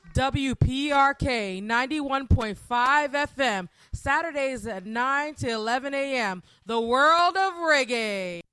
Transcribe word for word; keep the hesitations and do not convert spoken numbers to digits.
W P R K ninety-one point five F M, Saturdays at nine to eleven a.m. The World of Reggae.